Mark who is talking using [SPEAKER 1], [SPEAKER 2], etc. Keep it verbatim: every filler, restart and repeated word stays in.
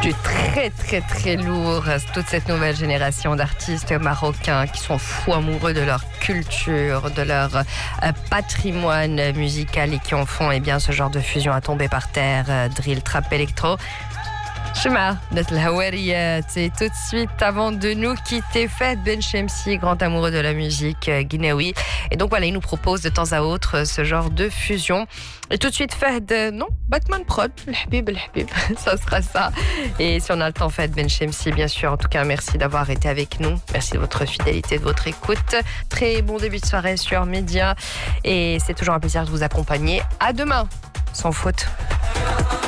[SPEAKER 1] du très très très lourd. Toute cette nouvelle génération d'artistes marocains qui sont fous amoureux de leur culture, de leur euh, patrimoine musical et qui en font eh bien, ce genre de fusion à tomber par terre, euh, drill, trap, électro. Shema, notre Hawariyat. Et tout de suite, avant de nous quitter, Fahd Benchemsi, grand amoureux de la musique euh, guinéoui. Et donc voilà, il nous propose de temps à autre euh, ce genre de fusion. Et tout de suite, Fahd, euh, non, Batman Prod, le Habib, le Habib, ça sera ça. Et si on a le temps, Fahd Benchemsi, bien sûr. En tout cas, merci d'avoir été avec nous. Merci de votre fidélité, de votre écoute. Très bon début de soirée sur Média. Et c'est toujours un plaisir de vous accompagner. À demain, sans faute.